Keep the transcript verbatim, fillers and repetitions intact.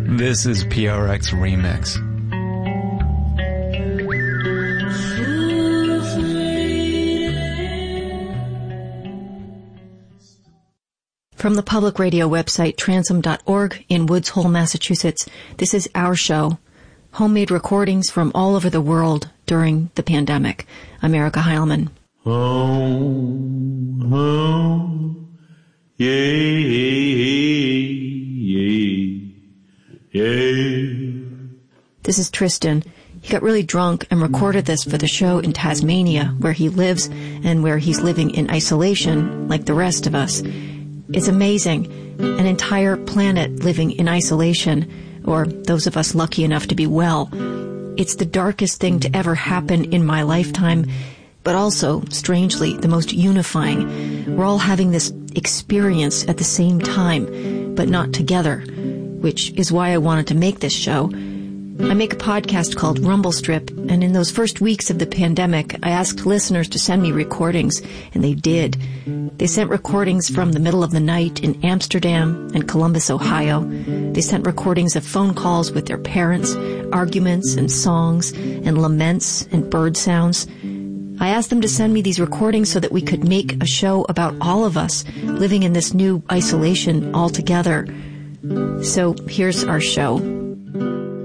This is P R X Remix. From the public radio website transom dot org in Woods Hole, Massachusetts, this is Our Show, homemade recordings from all over the world during the pandemic. I'm Erica Heilman. Home, home, yeah, yeah, yeah. This is Tristan. He got really drunk and recorded this for the show in Tasmania, where he lives and where he's living in isolation like the rest of us. It's amazing. An entire planet living in isolation, or those of us lucky enough to be well. It's the darkest thing to ever happen in my lifetime, but also, strangely, the most unifying. We're all having this experience at the same time, but not together, which is why I wanted to make this show. I make a podcast called Rumble Strip, and in those first weeks of the pandemic, I asked listeners to send me recordings, and they did. They sent recordings from the middle of the night in Amsterdam and Columbus, Ohio. They sent recordings of phone calls with their parents, arguments and songs and laments and bird sounds. I asked them to send me these recordings so that we could make a show about all of us living in this new isolation all together. So here's our show.